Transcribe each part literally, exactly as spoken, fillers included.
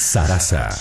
Sarasa.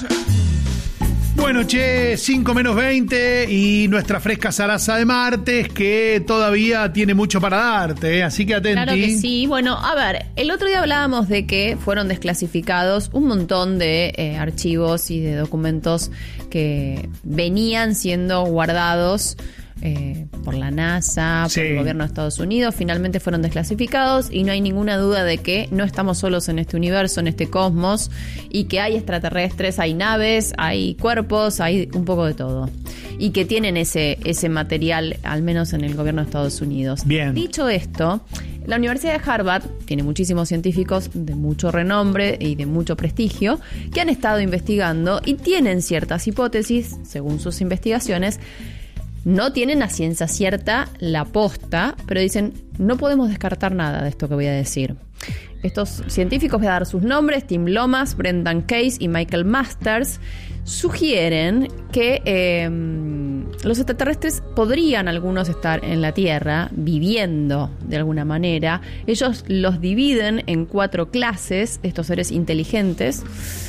Bueno, che, cinco menos veinte y nuestra fresca Sarasa de martes que todavía tiene mucho para darte, ¿eh? Así que atenti. Claro que sí. Bueno, a ver, el otro día hablábamos de que fueron desclasificados un montón de eh, archivos y de documentos que venían siendo guardados Eh, por la NASA, sí. por el gobierno de Estados Unidos, finalmente fueron desclasificados y no hay ninguna duda de que no estamos solos en este universo, en este cosmos, y que hay extraterrestres, hay naves, hay cuerpos, hay un poco de todo. Y que tienen ese, ese material, al menos en el gobierno de Estados Unidos. Bien. Dicho esto, la Universidad de Harvard tiene muchísimos científicos de mucho renombre y de mucho prestigio que han estado investigando y tienen ciertas hipótesis, según sus investigaciones. No tienen a ciencia cierta la posta, pero dicen, no podemos descartar nada de esto que voy a decir. Estos científicos, voy a dar sus nombres, Tim Lomas, Brendan Case y Michael Masters, sugieren que eh, los extraterrestres podrían algunos estar en la Tierra, viviendo de alguna manera. Ellos los dividen en cuatro clases, estos seres inteligentes.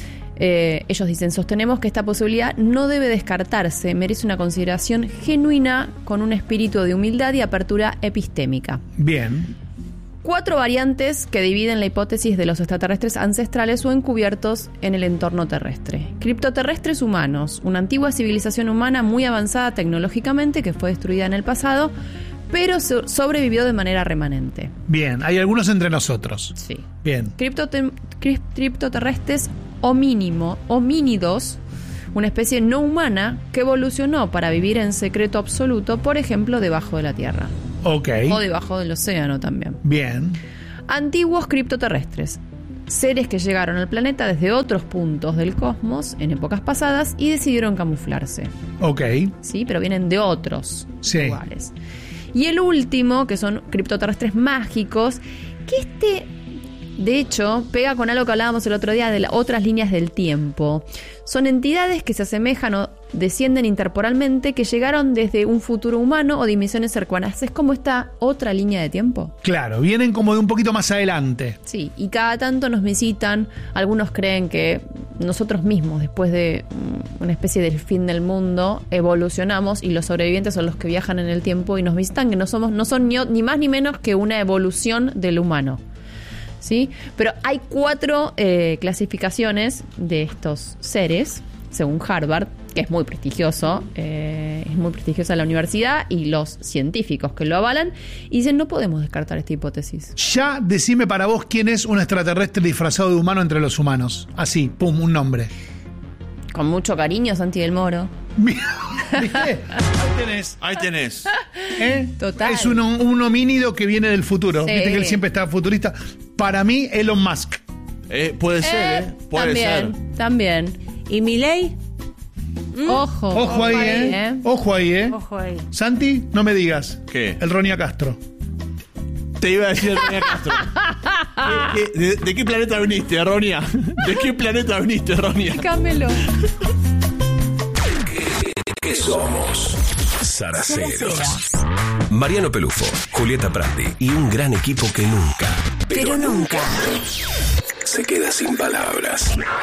Eh, ellos dicen, sostenemos que esta posibilidad no debe descartarse, merece una consideración genuina con un espíritu de humildad y apertura epistémica. Bien. Cuatro variantes que dividen la hipótesis de los extraterrestres ancestrales o encubiertos en el entorno terrestre. Criptoterrestres humanos, una antigua civilización humana muy avanzada tecnológicamente que fue destruida en el pasado, pero so- sobrevivió de manera remanente. Bien, hay algunos entre nosotros. Sí. Bien. Criptote- cri- criptoterrestres homínimo, homínidos, una especie no humana que evolucionó para vivir en secreto absoluto, por ejemplo, debajo de la Tierra. Ok. O debajo del océano también. Bien. Antiguos criptoterrestres, seres que llegaron al planeta desde otros puntos del cosmos en épocas pasadas y decidieron camuflarse. Ok. ¿Sí? Pero vienen de otros Sí. lugares. Y el último, que son criptoterrestres mágicos, que este, de hecho, pega con algo que hablábamos el otro día de las otras líneas del tiempo. Son entidades que se asemejan o descienden interporalmente, que llegaron desde un futuro humano o dimensiones cercanas. Es como esta otra línea de tiempo. Claro, vienen como de un poquito más adelante. Sí, y cada tanto nos visitan. Algunos creen que nosotros mismos, después de una especie del fin del mundo, evolucionamos y los sobrevivientes son los que viajan en el tiempo y nos visitan, que no somos, no son ni, ni más ni menos que una evolución del humano. ¿Sí? Pero hay cuatro eh, clasificaciones de estos seres, según Harvard, que es muy prestigioso, eh, es muy prestigiosa la universidad y los científicos que lo avalan, y dicen, no podemos descartar esta hipótesis. Ya decime para vos quién es un extraterrestre disfrazado de humano entre los humanos. Así, pum, un nombre. Con mucho cariño, Santi del Moro. ¿Viste? Ahí tenés. Ahí tenés. ¿Eh? Total. Es un, un homínido que viene del futuro. Sí. Viste que él siempre está futurista. Para mí, Elon Musk. Eh, puede ser, ¿eh? Puede también, ser. también. ¿Y Milei? Ojo. Ojo ahí, ¿eh? Ojo ahí, ¿eh? Ojo ahí. Santi, no me digas. ¿Qué? El Ronia Castro. Te iba a decir Ronia Castro. ¿Qué- qué- de, de qué planeta viniste, Ronia? ¿De qué planeta viniste, Ronia? Cámelo. ¿Qué somos? Saraceros. Mariano Pelufo, Julieta Prandi y un gran equipo que nunca, Pero nunca. se queda sin palabras.